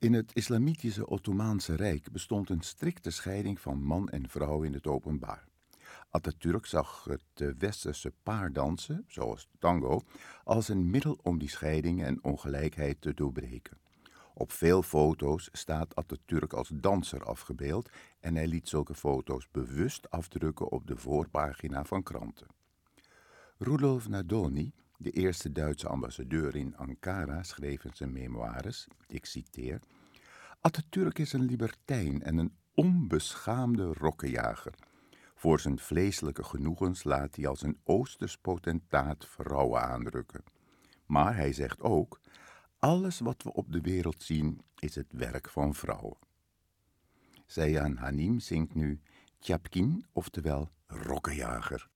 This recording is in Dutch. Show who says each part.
Speaker 1: In het islamitische Ottomaanse Rijk bestond een strikte scheiding van man en vrouw in het openbaar. Atatürk zag het westerse paardansen, zoals de tango, als een middel om die scheiding en ongelijkheid te doorbreken. Op veel foto's staat Atatürk als danser afgebeeld en hij liet zulke foto's bewust afdrukken op de voorpagina van kranten. Rudolf Nadoni, de eerste Duitse ambassadeur in Ankara, schreef in zijn memoires, ik citeer: Atatürk is een libertijn en een onbeschaamde rokkenjager. Voor zijn vleeselijke genoegens laat hij als een Oosters potentaat vrouwen aanrukken. Maar hij zegt ook: alles wat we op de wereld zien is het werk van vrouwen. Seyhan Hanim zingt nu Tjapkin, oftewel rokkenjager.